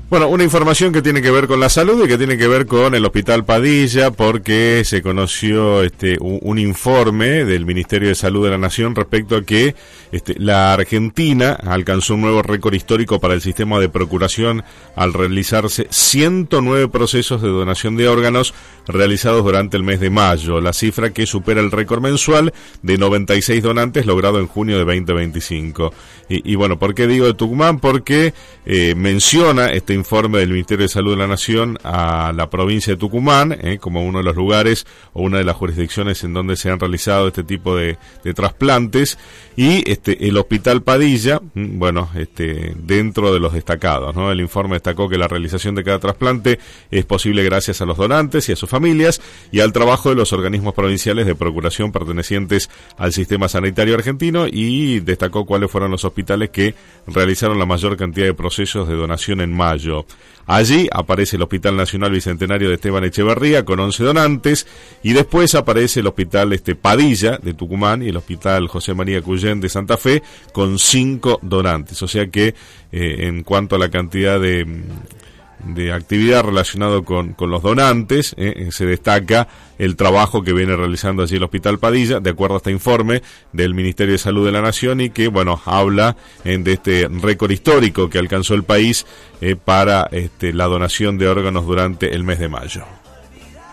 Bueno, una información que tiene que ver con la salud y que tiene que ver con el Hospital Padilla, porque se conoció un informe del Ministerio de Salud de la Nación respecto a que la Argentina alcanzó un nuevo récord histórico para el sistema de procuración al realizarse 109 procesos de donación de órganos realizados durante el mes de mayo, la cifra que supera el récord mensual de 96 donantes logrado en junio de 2025. Y bueno, ¿por qué digo de Tucumán? Porque menciona este informe del Ministerio de Salud de la Nación a la provincia de Tucumán como uno de los lugares o una de las jurisdicciones en donde se han realizado este tipo de trasplantes, y el Hospital Padilla, dentro de los destacados, ¿no? El informe destacó que la realización de cada trasplante es posible gracias a los donantes y a sus familias y al trabajo de los organismos provinciales de procuración pertenecientes al sistema sanitario argentino, y destacó cuáles fueron los hospitales que realizaron la mayor cantidad de procesos de donación en mayo. Allí aparece el Hospital Nacional Bicentenario de Esteban Echeverría con 11 donantes, y después aparece el Hospital Padilla de Tucumán y el Hospital José María Cuyén de Santa Fe con 5 donantes. O sea que en cuanto a la cantidad de actividad relacionado con los donantes, se destaca el trabajo que viene realizando allí el Hospital Padilla, de acuerdo a este informe del Ministerio de Salud de la Nación, y que, habla de este récord histórico que alcanzó el país para la donación de órganos durante el mes de mayo.